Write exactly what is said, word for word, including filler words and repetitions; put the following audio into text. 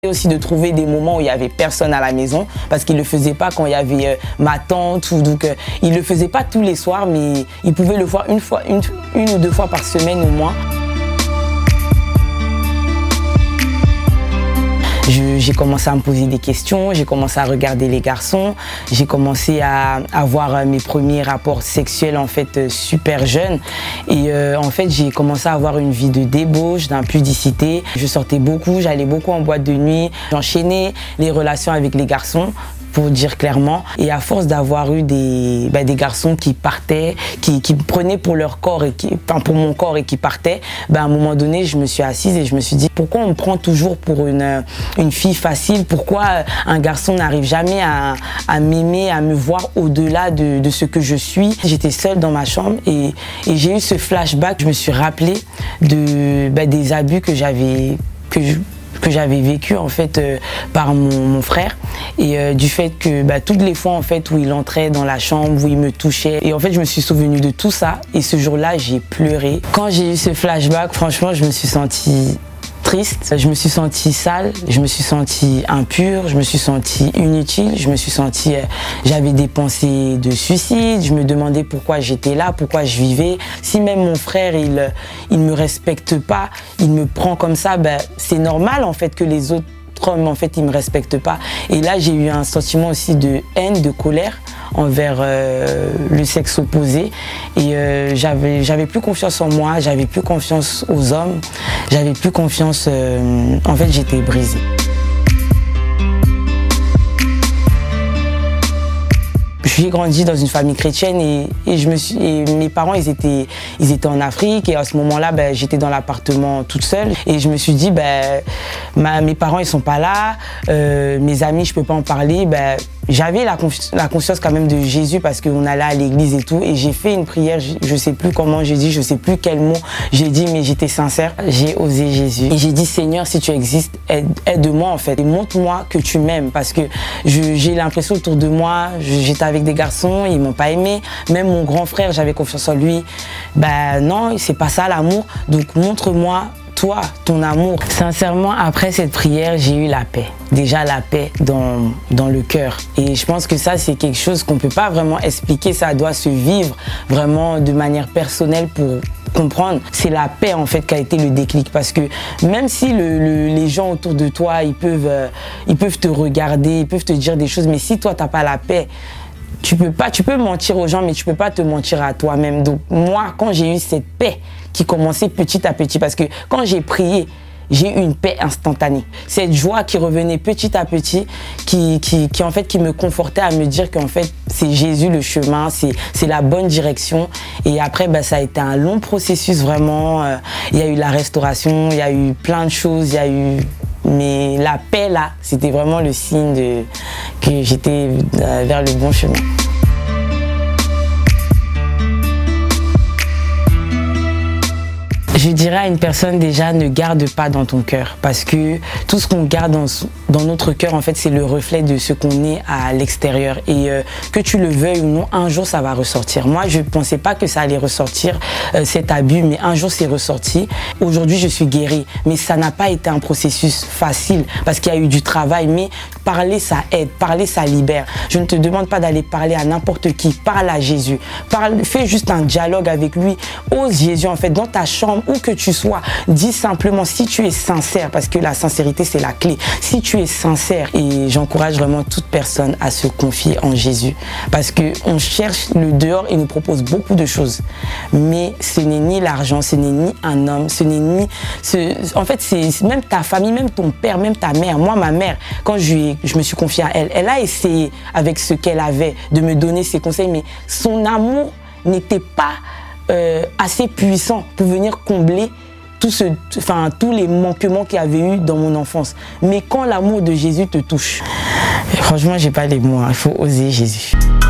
Aussi de trouver des moments où il y avait personne à la maison parce qu'il le faisait pas quand il y avait euh, ma tante ou donc euh, il le faisait pas tous les soirs mais il pouvait le voir une fois une, une ou deux fois par semaine au moins. J'ai commencé à me poser des questions, j'ai commencé à regarder les garçons, j'ai commencé à avoir mes premiers rapports sexuels en fait super jeunes et euh, en fait j'ai commencé à avoir une vie de débauche, d'impudicité. Je sortais beaucoup, j'allais beaucoup en boîte de nuit, j'enchaînais les relations avec les garçons, pour dire clairement. Et à force d'avoir eu des, bah, des garçons qui partaient, qui, qui me prenaient pour leur corps, et qui, enfin pour mon corps et qui partaient, bah, à un moment donné, je me suis assise et je me suis dit, pourquoi on me prend toujours pour une, une fille facile? Pourquoi un garçon n'arrive jamais à, à m'aimer, à me voir au-delà de, de ce que je suis? J'étais seule dans ma chambre et, et j'ai eu ce flashback. Je me suis rappelé de, bah, des abus que j'avais que je, que j'avais vécu en fait euh, par mon, mon frère et euh, du fait que bah, toutes les fois en fait où il entrait dans la chambre, où il me touchait et en fait je me suis souvenue de tout ça et ce jour-là j'ai pleuré. Quand j'ai eu ce flashback, franchement je me suis sentie triste, je me suis sentie sale, je me suis sentie impure, je me suis sentie inutile, je me suis sentie, euh, j'avais des pensées de suicide, je me demandais pourquoi j'étais là, pourquoi je vivais. Si même mon frère il il me respecte pas, il me prend comme ça, ben c'est normal en fait que les autres hommes en fait ils me respectent pas. Et là j'ai eu un sentiment aussi de haine, de colère envers euh, le sexe opposé et euh, j'avais j'avais plus confiance en moi, j'avais plus confiance aux hommes, j'avais plus confiance, euh, en fait j'étais brisée. J'ai grandi dans une famille chrétienne et, et, je me suis, et mes parents ils étaient, ils étaient en Afrique et à ce moment-là ben, j'étais dans l'appartement toute seule et je me suis dit ben, ma, mes parents ils sont pas là, euh, mes amis je peux pas en parler. Ben, j'avais la, la conscience quand même de Jésus parce qu'on allait à l'église et tout et j'ai fait une prière, je, je sais plus comment j'ai dit, je sais plus quel mot j'ai dit mais j'étais sincère, j'ai osé Jésus et j'ai dit Seigneur si tu existes aide, aide-moi en fait et montre-moi que tu m'aimes parce que j'ai l'impression autour de moi, j'étais avec des garçons, ils m'ont pas aimé, même mon grand frère j'avais confiance en lui, ben non c'est pas ça l'amour donc montre-moi toi, ton amour. Sincèrement, après cette prière, j'ai eu la paix. Déjà la paix dans, dans le cœur. Et je pense que ça, c'est quelque chose qu'on ne peut pas vraiment expliquer. Ça doit se vivre vraiment de manière personnelle pour comprendre. C'est la paix en fait qui a été le déclic. Parce que même si le, le, les gens autour de toi, ils peuvent, euh, ils peuvent te regarder, ils peuvent te dire des choses, mais si toi, tu n'as pas la paix, tu peux pas, tu peux mentir aux gens, mais tu peux pas te mentir à toi-même. Donc moi, quand j'ai eu cette paix qui commençait petit à petit, parce que quand j'ai prié, j'ai eu une paix instantanée. Cette joie qui revenait petit à petit, qui, qui, qui en fait qui me confortait à me dire qu'en fait c'est Jésus le chemin, c'est c'est la bonne direction. Et après, bah, ça a été un long processus vraiment. Euh, il y a eu la restauration, il y a eu plein de choses, il y a eu mais la paix là, c'était vraiment le signe de, que j'étais vers le bon chemin. Je dirais à une personne déjà ne garde pas dans ton cœur parce que tout ce qu'on garde dans, dans notre cœur en fait c'est le reflet de ce qu'on est à l'extérieur et euh, que tu le veuilles ou non un jour ça va ressortir. Moi je pensais pas que ça allait ressortir euh, cet abus mais un jour c'est ressorti. Aujourd'hui je suis guérie mais ça n'a pas été un processus facile parce qu'il y a eu du travail mais parler ça aide, parler ça libère. Je ne te demande pas d'aller parler à n'importe qui, parle à Jésus, parle, fais juste un dialogue avec lui, ose Jésus en fait dans ta chambre où que tu sois, dis simplement si tu es sincère, parce que la sincérité c'est la clé, si tu es sincère et j'encourage vraiment toute personne à se confier en Jésus parce qu'on cherche le dehors, il nous propose beaucoup de choses mais ce n'est ni l'argent, ce n'est ni un homme, ce n'est ni ce... en fait c'est même ta famille, même ton père, même ta mère. Moi ma mère, quand je, lui ai... je me suis confiée à elle, elle a essayé avec ce qu'elle avait de me donner ses conseils mais son amour n'était pas Euh, assez puissant pour venir combler tout ce, enfin, tous les manquements qu'il y avait eu dans mon enfance. Mais quand l'amour de Jésus te touche, franchement, j'ai pas les mots, il faut oser Jésus.